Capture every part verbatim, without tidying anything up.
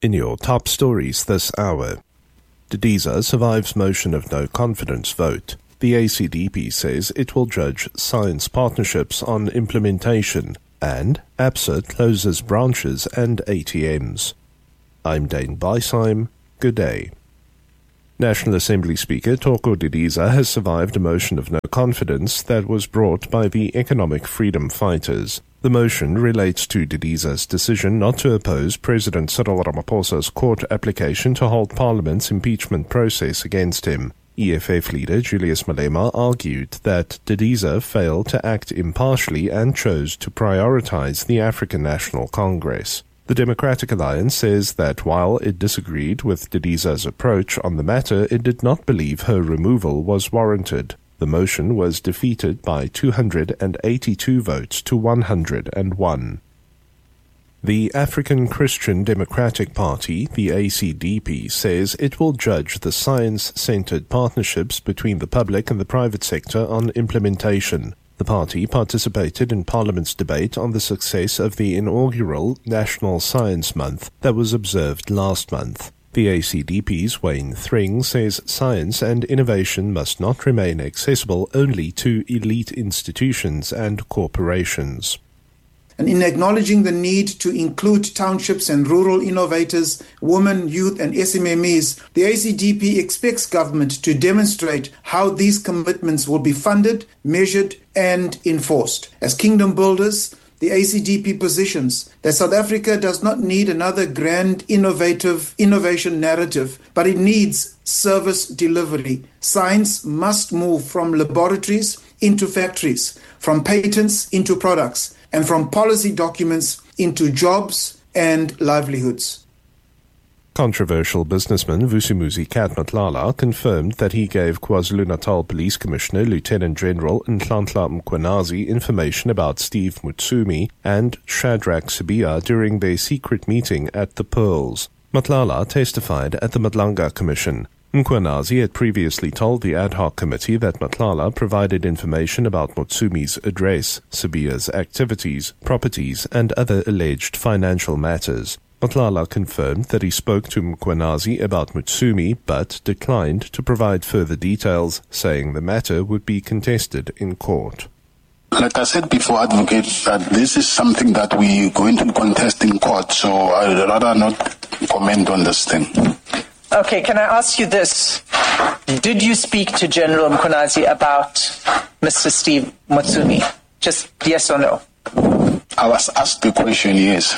In your top stories this hour, Didiza survives motion of no confidence vote. The A C D P says it will judge science partnerships on implementation, and ABSA closes branches and A T Ms. I'm Dane Beisheim. Good day. National Assembly Speaker Thoko Didiza has survived a motion of no confidence that was brought by the economic freedom fighters. The motion relates to Didiza's decision not to oppose President Cyril Ramaphosa's court application to hold Parliament's impeachment process against him. E F F leader Julius Malema argued that Didiza failed to act impartially and chose to prioritize the African National Congress. The Democratic Alliance says that while it disagreed with Didiza's approach on the matter, it did not believe her removal was warranted. The motion was defeated by two hundred eighty-two votes to one hundred one. The African Christian Democratic Party, the A C D P, says it will judge the science-centered partnerships between the public and the private sector on implementation. The party participated in Parliament's debate on the success of the inaugural National Science Month that was observed last month. The A C D P's Wayne Thring says science and innovation must not remain accessible only to elite institutions and corporations. And in acknowledging the need to include townships and rural innovators, women, youth and S M M Es, the A C D P expects government to demonstrate how these commitments will be funded, measured and enforced. As kingdom builders, the A C D P positions that South Africa does not need another grand innovative innovation narrative, but it needs service delivery. Science must move from laboratories into factories, from patents into products, and from policy documents into jobs and livelihoods. Controversial businessman Vusumuzi Kat-Matlala confirmed that he gave KwaZulu-Natal Police Commissioner Lieutenant General Nhlanhla Mkhwanazi information about Steve Mutsumi and Shadrack Sibiya during their secret meeting at the Pearls. Matlala testified at the Madlanga Commission. Mkhwanazi had previously told the ad hoc committee that Matlala provided information about Mutsumi's address, Sibiya's activities, properties, and other alleged financial matters. Matlala confirmed that he spoke to Mkhwanazi about Mutsumi but declined to provide further details, saying the matter would be contested in court. Like I said before, Advocate, that this is something that we're going to contest in court, so I'd rather not comment on this thing. Okay, can I ask you this? Did you speak to General Mkhwanazi about Mister Steve Mutsumi? Just yes or no? I was asked the question, yes.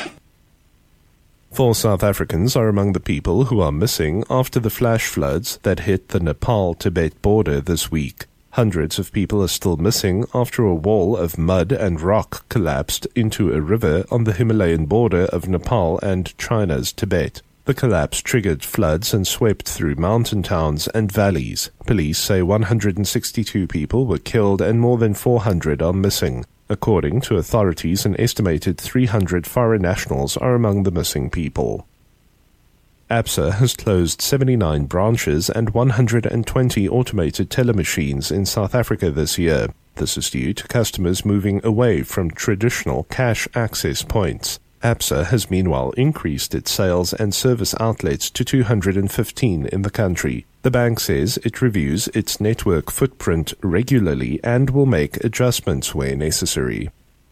Four South Africans are among the people who are missing after the flash floods that hit the Nepal-Tibet border this week. Hundreds of people are still missing after a wall of mud and rock collapsed into a river on the Himalayan border of Nepal and China's Tibet. The collapse triggered floods and swept through mountain towns and valleys. Police say one hundred sixty-two people were killed and more than four hundred are missing. According to authorities, an estimated three hundred foreign nationals are among the missing people. ABSA has closed seventy-nine branches and one hundred twenty automated teller machines in South Africa this year. This is due to customers moving away from traditional cash access points. ABSA has meanwhile increased its sales and service outlets to two hundred fifteen in the country. The bank says it reviews its network footprint regularly and will make adjustments where necessary.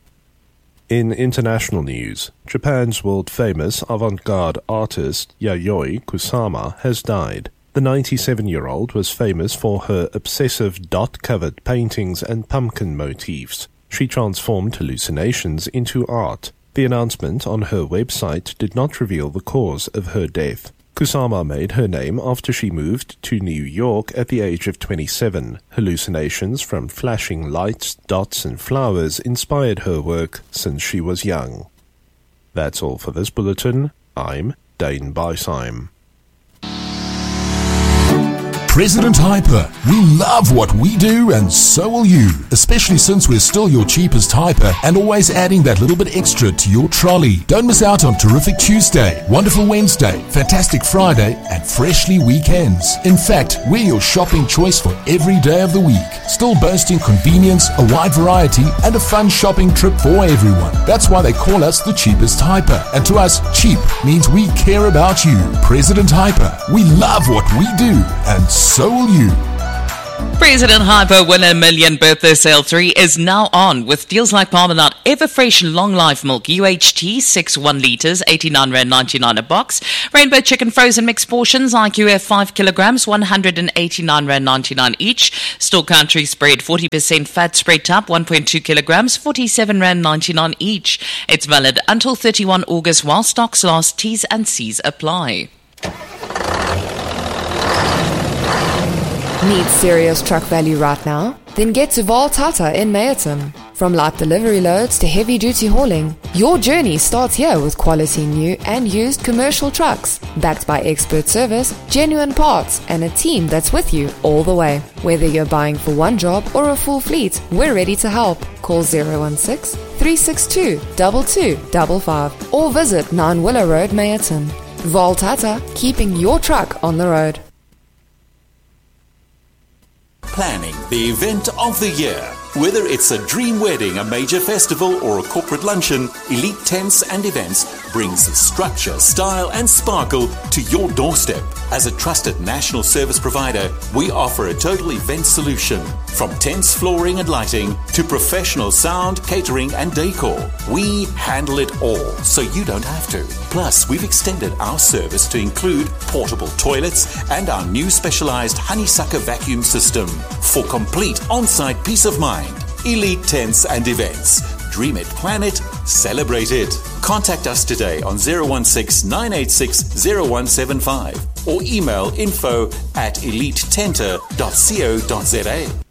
In international news, Japan's world-famous avant-garde artist Yayoi Kusama has died. The ninety-seven-year-old was famous for her obsessive dot-covered paintings and pumpkin motifs. She transformed hallucinations into art. The announcement on her website did not reveal the cause of her death. Kusama made her name after she moved to New York at the age of twenty-seven. Hallucinations from flashing lights, dots, and flowers inspired her work since she was young. That's all for this bulletin. I'm Dane Beisheim. President Hyper, we love what we do and so will you, especially since we're still your cheapest hyper and always adding that little bit extra to your trolley. Don't miss out on Terrific Tuesday, Wonderful Wednesday, Fantastic Friday and Freshly Weekends. In fact, we're your shopping choice for every day of the week, still boasting convenience, a wide variety and a fun shopping trip for everyone. That's why they call us the cheapest hyper, and to us, cheap means we care about you. President Hyper, we love what we do and so will you. President Hyper Win a Million Birthday Sale three is now on with deals like Parmalat Everfresh Long Life Milk U H T six one litres, eighty-nine rand ninety-nine a box. Rainbow Chicken Frozen Mixed Portions I Q F five kilograms, one hundred eighty-nine rand ninety-nine each. Store Country Spread forty percent Fat Spread Tub, one point two kilograms, forty-seven rand ninety-nine each. It's valid until thirty-first August while stocks last. T's and C's apply. Need serious truck value right now? Then get to Vol Tata in Meyerton. From light delivery loads to heavy duty hauling, your journey starts here with quality new and used commercial trucks, backed by expert service, genuine parts, and a team that's with you all the way. Whether you're buying for one job or a full fleet, we're ready to help. Call zero one six, three six two, two two five five or visit nine Willow Road, Meyerton. Vol Tata, keeping your truck on the road. Planning the event of the year. Whether it's a dream wedding, a major festival, or a corporate luncheon, Elite Tents and Events brings structure, style, and sparkle to your doorstep. As a trusted national service provider, we offer a total event solution. From tents, flooring, and lighting to professional sound, catering, and decor. We handle it all, so you don't have to. Plus, we've extended our service to include portable toilets and our new specialized honeysucker vacuum system for complete on-site peace of mind. Elite Tents and Events. Dream it, plan it, celebrate it. Contact us today on zero one six, nine eight six, zero one seven five or email info at elite tenter dot co dot za.